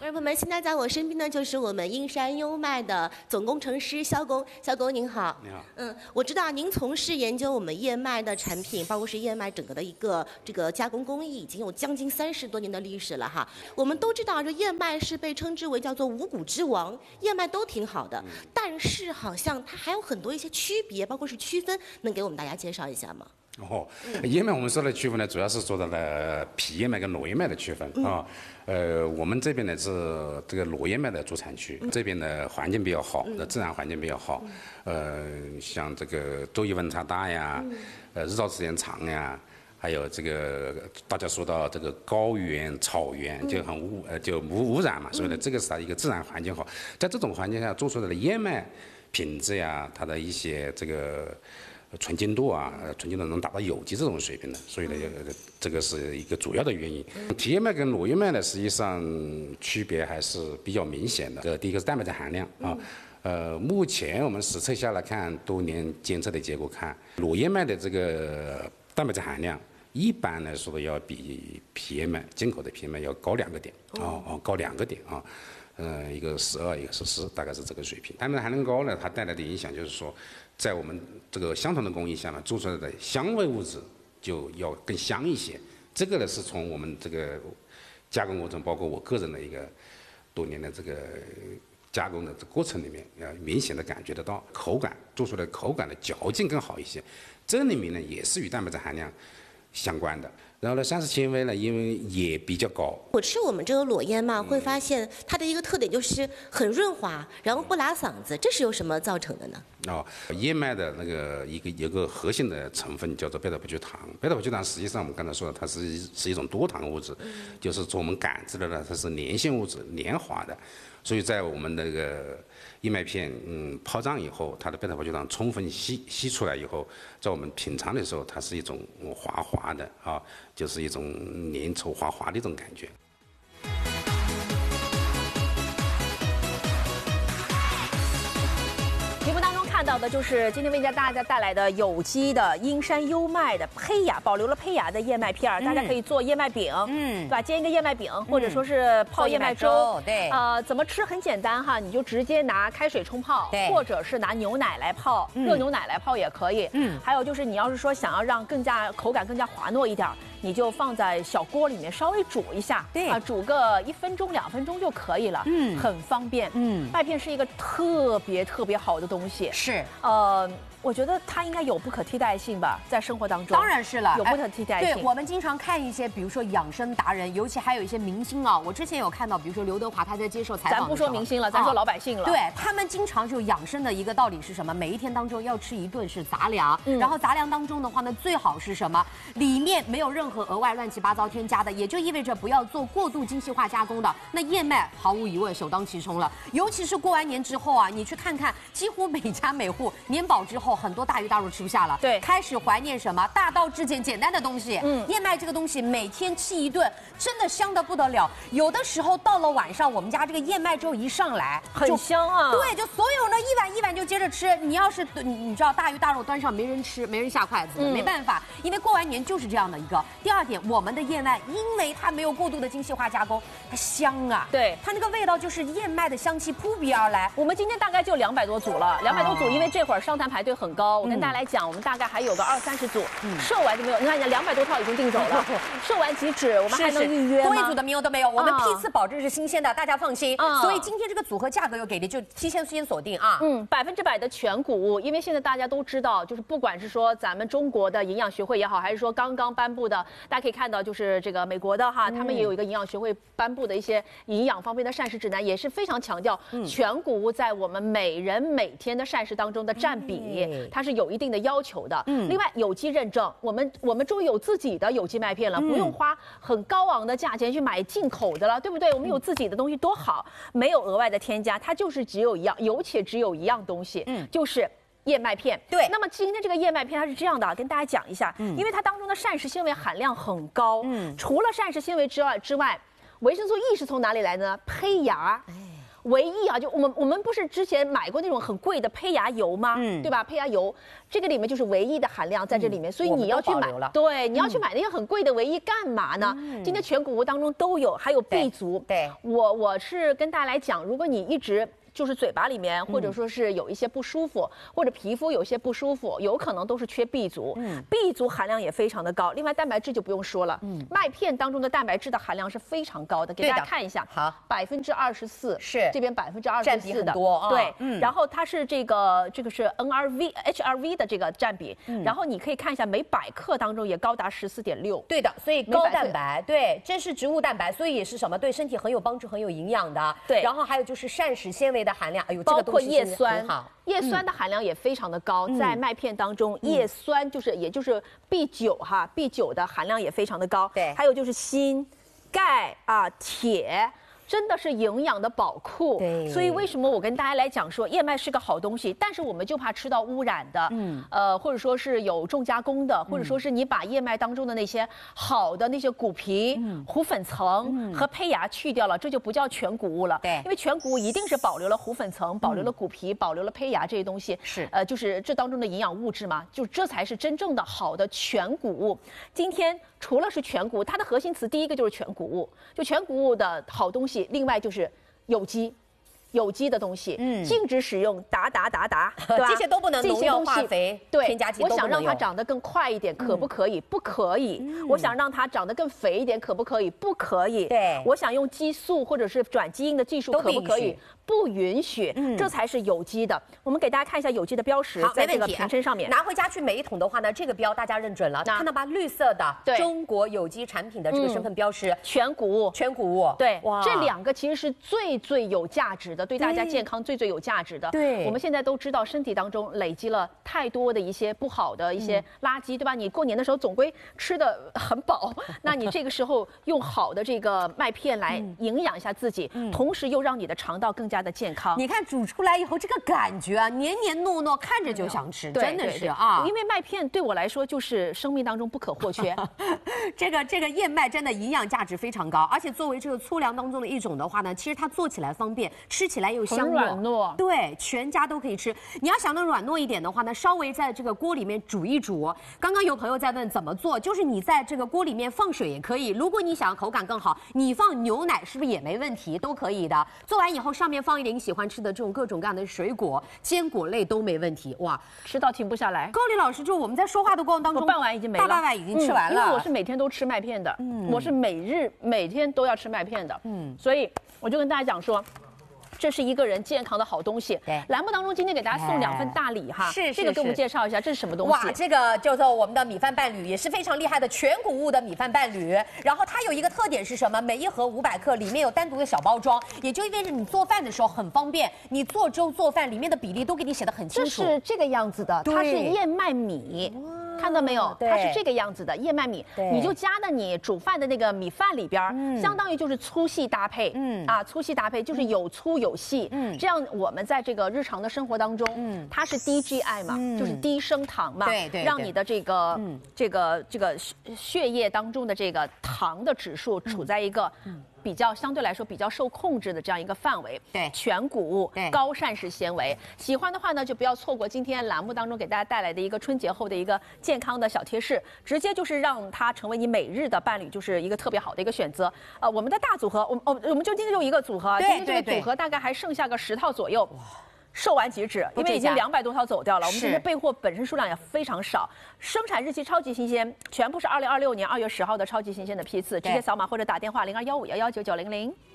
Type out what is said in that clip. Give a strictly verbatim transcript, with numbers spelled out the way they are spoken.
观众朋友们，现在在我身边呢，就是我们英山优麦的总工程师肖工。肖工您好。 你好。 嗯，我知道您从事研究我们燕麦的产品，包括是燕麦整个的一个这个加工工艺，已经有将近三十多年的历史了哈。我们都知道，这燕麦是被称之为叫做五谷之王，燕麦都挺好的，嗯、但是好像它还有很多一些区别，包括是区分，能给我们大家介绍一下吗？ 哦，燕麦我们说的区分呢，主要是做到了皮燕麦跟裸燕麦的区分啊。嗯、呃，我们这边呢是这个裸燕麦的主产区，嗯、这边的环境比较好，嗯、自然环境比较好。嗯、呃，像这个昼夜温差大呀，嗯、呃，日照时间长呀，还有这个大家说到这个高原、草原就很污呃就无污染嘛，所以呢，这个是它一个自然环境好。在这种环境下做出来的燕麦品质呀，它的一些这个。纯净度啊，纯净度能达到有机这种水平的，所以呢，这个是一个主要的原因。皮燕麦跟裸燕麦呢，实际上区别还是比较明显的。这第一个是蛋白质含量啊，呃，目前我们实测下来看，多年监测的结果看，裸燕麦的这个蛋白质含量，一般来说的要比皮燕麦进口的皮燕麦要高两个点啊，哦，高两个点啊。呃，一个十二，一个十四，大概是这个水平。蛋白质含量高呢，它带来的影响就是说，在我们这个相同的工艺下呢，做出来的香味物质就要更香一些。这个呢，是从我们这个加工过程，包括我个人的一个多年的这个加工的这过程里面，要明显的感觉得到口感，做出来口感的嚼劲更好一些。这里面呢，也是与蛋白质含量相关的。然后呢，膳食纤维呢，因为也比较高。 我吃我们这个裸燕麦，会发现它的一个特点就是很润滑，然后不拉嗓子，这是由什么造成的呢？ 哦，燕麦的那个一个有个核心的成分叫做贝塔葡聚糖。贝塔葡聚糖实际上我们刚才说的，它是是一种多糖物质，嗯、就是从我们感知的呢，它是粘性物质，粘滑的。所以在我们那个燕麦片嗯泡胀以后，它的贝塔葡聚糖充分吸吸出来以后，在我们品尝的时候，它是一种滑滑的啊，就是一种粘稠滑滑的一种感觉。 节目当中看到的就是今天为大家带来的有机的英山优麦的胚芽，保留了胚芽的燕麦片儿，嗯、大家可以做燕麦饼，嗯，对吧？煎一个燕麦饼，嗯、或者说是泡燕麦粥， 粥对， 呃，怎么吃很简单哈，你就直接拿开水冲泡， 对， 或者是拿牛奶来泡，嗯、热牛奶来泡也可以，嗯，还有就是你要是说想要让更加口感更加滑糯一点，你就放在小锅里面稍微煮一下， 对啊，煮个一分钟两分钟就可以了，嗯，很方便，嗯，麦片是一个特别特别好的东西。 是， 呃，我觉得它应该有不可替代性吧，在生活当中。 当然是了， 有不可替代性。 对，我们经常看一些，比如说养生达人，尤其还有一些明星啊。我之前有看到，比如说刘德华他在接受采访的时候， 咱不说明星了，咱说老百姓了。 对他们经常就养生的一个道理是什么？每一天当中要吃一顿是杂粮，嗯、然后杂粮当中的话呢，最好是什么？里面没有任何额外乱七八糟添加的，也就意味着不要做过度精细化加工的。那燕麦毫无疑问首当其冲了，尤其是过完年之后啊，你去看看，几乎每家每户年饱之后，很多大鱼大肉吃不下了， 对， 开始怀念什么大道至简简单的东西。嗯，燕麦这个东西每天吃一顿，真的香得不得了。有的时候到了晚上，我们家这个燕麦粥一上来， 很香啊。 对，就所有人一碗一碗就接着吃。你要是你你知道大鱼大肉端上没人吃，没人下筷子的，嗯、没办法，因为过完年就是这样的一个。第二点，我们的燕麦因为它没有过度的精细化加工，它香啊， 对， 它那个味道就是燕麦的香气扑鼻而来。 我们今天大概就两百多组了，两百多组，因为这会儿商谈排队很高。我跟大家来讲，我们大概还有个二三十组，嗯、售完就没有。你看，两百多套已经订走了，售完即止，我们还能预约吗？ 多一组的名额都没有，我们批次保证是新鲜的，大家放心。嗯、所以今天这个组合价格又给力，就提前先锁定啊。 嗯，百分之百的全谷物，因为现在大家都知道，就是不管是说咱们中国的营养学会也好，还是说刚刚颁布的，大家可以看到，就是这个美国的哈，他们也有一个营养学会颁布的一些营养方面的膳食指南，也是非常强调全谷物在我们每人每天的膳食当中的占比，嗯、它是有一定的要求的。嗯，另外有机认证，我们我们终于有自己的有机麦片了，嗯、不用花很高昂的价钱去买进口的了，对不对？我们有自己的东西多好，没有额外的添加，它就是只有一样，有且只有一样东西，嗯，就是燕麦片。 对， 那么今天这个燕麦片它是这样的啊，跟大家讲一下，嗯，因为它当中的膳食纤维含量很高，嗯，除了膳食纤维之外之外，维生素 E 是从哪里来的呢？胚芽。哎， 唯一啊，就我们我们不是之前买过那种很贵的胚芽油吗？嗯，对吧？胚芽油这个里面就是唯一的含量在这里面，嗯、所以你要去买，对，你要去买那些很贵的唯一干嘛呢？嗯、今天全谷物当中都有，还有 B 族。 对， 我我是跟大家来讲，如果你一直就是嘴巴里面，或者说是有一些不舒服，嗯、或者皮肤有一些不舒服，有可能都是缺 B 族。嗯 ，B 族含量也非常的高。另外蛋白质就不用说了，嗯，麦片当中的蛋白质的含量是非常高的，给大家看一下， 好， 百分之二十四， 是这边百分之二十四的， 多啊、 对，嗯，然后它是这个这个是 N R V H R V 的这个占比，嗯、然后你可以看一下每百克当中也高达十四点六， 对的，所以高蛋白，对，这是植物蛋白，所以也是什么对身体很有帮助、很有营养的， 对， 然后还有就是膳食纤维的含量，哎呦，这个包括叶酸， 好， 叶酸的含量也非常的高，嗯、在麦片当中，嗯、叶酸就是也就是 B 九 哈 ，B 九 的含量也非常的高， 对， 还有就是锌、钙啊、铁。真的是营养的宝库， 对， 所以为什么我跟大家来讲说燕麦是个好东西，但是我们就怕吃到污染的，嗯，呃，或者说是有重加工的，或者说是你把燕麦当中的那些好的那些谷皮、嗯、糊粉层、嗯、和胚芽去掉了，这就不叫全谷物了， 对， 因为全谷物一定是保留了糊粉层、保留了谷皮、嗯、保留了胚芽这些东西， 是， 呃，就是这当中的营养物质嘛，就这才是真正的好的全谷物。今天除了是全谷，它的核心词第一个就是全谷物，就全谷物的好东西。另外就是有机，有机的东西，嗯，禁止使用达达达达，对吧？ 这些都不能，农药、化肥、 对， 添加剂都不能用。 我想让它长得更快一点，可不可以？不可以。我想让它长得更肥一点，可不可以？不可以。 对， 我想用激素或者是转基因的技术，可不可以？不允许，嗯，这才是有机的。我们给大家看一下有机的标识，在这个瓶身上面。 拿回家去每一桶的话呢，这个标大家认准了，看到吧？绿色的中国有机产品的这个身份标识， 全谷物， 全谷物。 对，这两个其实是最最有价值的，对大家健康最最有价值的。 对， 我们现在都知道身体当中累积了太多的一些不好的一些垃圾，对吧？你过年的时候总归吃的很饱，那你这个时候用好的这个麦片来营养一下自己，同时又让你的肠道更加的健康。 你看煮出来以后，这个感觉啊，黏黏糯糯，看着就想吃，真的是啊。 因为麦片对我来说就是生命当中不可或缺。 这个这个燕麦真的营养价值非常高，而且作为这个粗粮当中的一种的话呢，其实它做起来方便，吃起来又香软糯。 对，全家都可以吃。你要想的软糯一点的话呢，稍微在这个锅里面煮一煮。刚刚有朋友在问怎么做，就是你在这个锅里面放水也可以。如果你想要口感更好，你放牛奶是不是也没问题？都可以的。做完以后上面放一点喜欢吃的这种各种各样的水果、坚果类都没问题。哇， 吃到停不下来。 高丽老师，就我们在说话的过程当中， 我半碗已经没了， 大半碗已经吃完了。 嗯、因为我是每天都吃麦片的，嗯，我是每日每天都要吃麦片的，嗯，所以我就跟大家讲说。这是一个人健康的好东西。 对， 栏目当中今天给大家送两份大礼哈， 是这个给我们介绍一下，这是什么东西？ 哇，这个叫做我们的米饭伴侣，也是非常厉害的全谷物的米饭伴侣。然后它有一个特点是什么？每一盒五百克，里面有单独的小包装，也就意味着你做饭的时候很方便。你做粥做饭里面的比例都给你写得很清楚。 这是这个样子的，它是燕麦米。看到没有？它是这个样子的燕麦米，你就加到你煮饭的那个米饭里边，嗯、相当于就是粗细搭配，嗯啊，粗细搭配就是有粗有细，嗯，这样我们在这个日常的生活当中，嗯，它是低 G I 嘛，嗯、就是低升糖嘛， 对 对, 对， 让你的这个、嗯、这个这个血液当中的这个糖的指数处在一个。嗯比较相对来说比较受控制的这样一个范围， 对， 全谷物，高膳食纤维，喜欢的话呢就不要错过今天栏目当中给大家带来的一个春节后的一个健康的小贴士，直接就是让它成为你每日的伴侣，就是一个特别好的一个选择。呃，我们的大组合，我们哦，我们就今天就一个组合，今天这个组合大概还剩下个十套左右。售完即止，因为已经两百多套走掉了。我们今天备货本身数量也非常少，生产日期超级新鲜，全部是二零二六年二月十号的超级新鲜的批次，直接扫码或者打电话零二幺五幺幺九九零零。